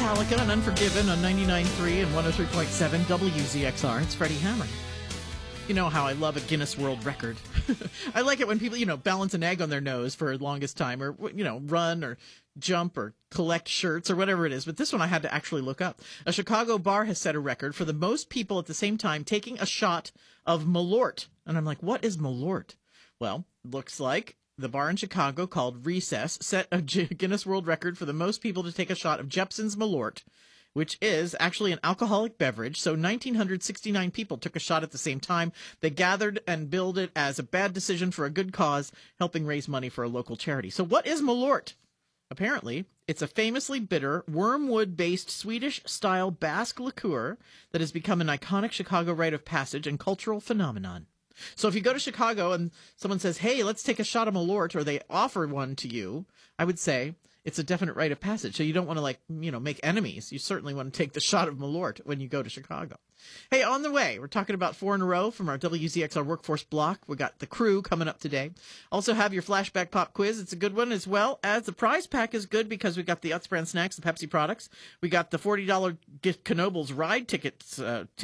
Metallica and Unforgiven on 99.3 and 103.7 WZXR. It's Freddie Hammond. You know how I love a Guinness World Record. I like it when people, balance an egg on their nose for the longest time, or, run or jump or collect shirts or whatever it is. But this one I had to actually look up. A Chicago bar has set a record for the most people at the same time taking a shot of Malort. And I'm like, what is Malort? Well, looks like the bar in Chicago called Recess set a Guinness World Record for the most people to take a shot of Jeppson's Malort, which is actually an alcoholic beverage. So 1,969 people took a shot at the same time. They gathered and billed it as a bad decision for a good cause, helping raise money for a local charity. So what is Malort? Apparently, it's a famously bitter, wormwood-based Swedish-style Basque liqueur that has become an iconic Chicago rite of passage and cultural phenomenon. So if you go to Chicago and someone says, hey, let's take a shot of Malort, or they offer one to you, I would say it's a definite rite of passage. So you don't want to, make enemies. You certainly want to take the shot of Malort when you go to Chicago. Hey, on the way, we're talking about 4 in a row from our WZXR Workforce block. We got the crew coming up today. Also have your flashback pop quiz. It's a good one, as well as the prize pack is good because we got the Utz brand snacks, the Pepsi products. We got the $40 gift Knoebels ride tickets,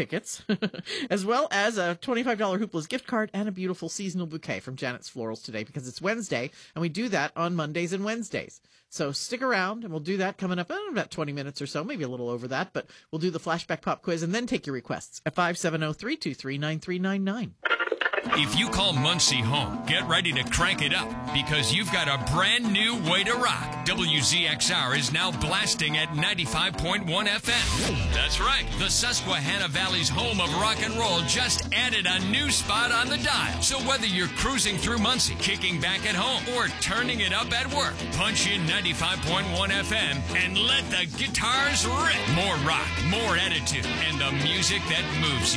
as well as a $25 Hoopla's gift card and a beautiful seasonal bouquet from Janet's Florals today because it's Wednesday and we do that on Mondays and Wednesdays. So stick around and we'll do that coming up in about 20 minutes or so, maybe a little over that, but we'll do the flashback pop quiz and then take your requests at 570-323-9399. If you call Muncie home, get ready to crank it up because you've got a brand new way to rock. WZXR is now blasting at 95.1 FM. That's right. The Susquehanna Valley's home of rock and roll just added a new spot on the dial. So whether you're cruising through Muncie, kicking back at home, or turning it up at work, punch in 95.1 FM and let the guitars rip. More rock, more attitude, and the music that moves you.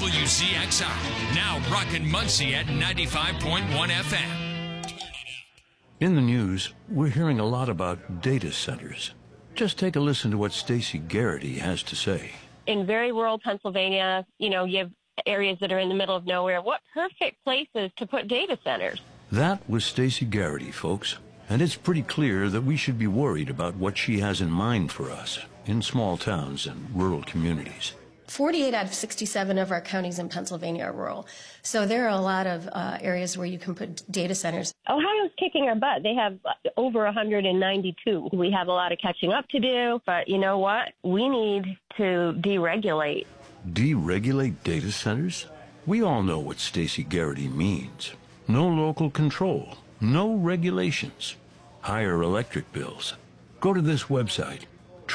WZXR, now rockin' Muncie at 95.1 FM. In the news, we're hearing a lot about data centers. Just take a listen to what Stacey Garrity has to say. In very rural Pennsylvania, you have areas that are in the middle of nowhere. What perfect places to put data centers? That was Stacey Garrity, folks. And it's pretty clear that we should be worried about what she has in mind for us in small towns and rural communities. 48 out of 67 of our counties in Pennsylvania are rural. So there are a lot of areas where you can put data centers. Ohio's kicking our butt. They have over 192. We have a lot of catching up to do, but you know what? We need to deregulate. Deregulate data centers? We all know what Stacey Garrity means. No local control, no regulations, higher electric bills. Go to this website,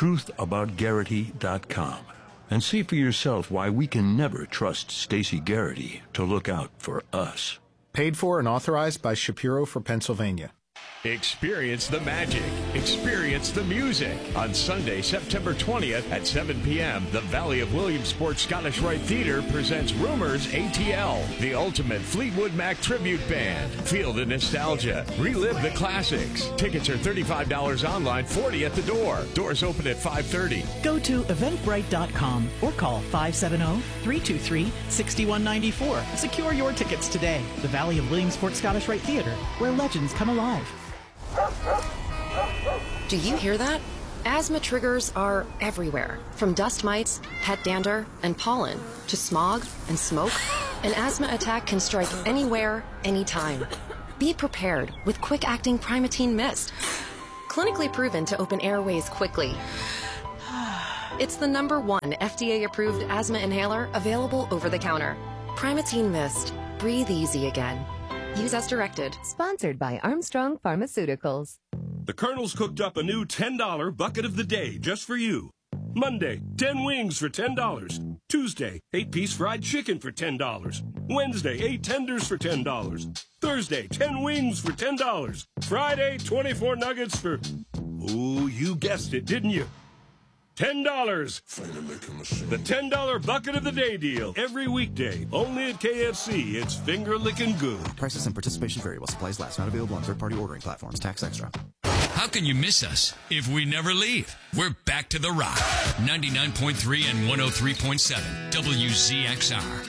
truthaboutgarrity.com. and see for yourself why we can never trust Stacey Garrity to look out for us. Paid for and authorized by Shapiro for Pennsylvania. Experience the magic. Experience the music. On Sunday, September 20th at 7 p.m., the Valley of Williamsport Scottish Rite Theatre presents Rumors ATL, the ultimate Fleetwood Mac tribute band. Feel the nostalgia. Relive the classics. Tickets are $35 online, $40 at the door. Doors open at 5:30. Go to eventbrite.com or call 570-323-6194. Secure your tickets today. The Valley of Williamsport Scottish Rite Theatre, where legends come alive. Do you hear that? Asthma triggers are everywhere, from dust mites, pet dander, and pollen, to smog and smoke. An asthma attack can strike anywhere, anytime. Be prepared with quick-acting Primatene Mist. Clinically proven to open airways quickly. It's the #1 FDA-approved asthma inhaler available over the counter. Primatene Mist. Breathe easy again. Use as directed. Sponsored by Armstrong Pharmaceuticals. The Colonel's cooked up a new $10 bucket of the day just for you. Monday, 10 wings for $10. Tuesday, 8-piece fried chicken for $10. Wednesday, 8 tenders for $10. Thursday, 10 wings for $10. Friday, 24 nuggets for... Ooh, you guessed it, didn't you? $10. The $10 bucket of the day deal. Every weekday. Only at KFC. It's finger-licking good. Prices and participation vary while supplies last. Not available on third-party ordering platforms. Tax extra. How can you miss us if we never leave? We're back to the rock. 99.3 and 103.7 WZXR.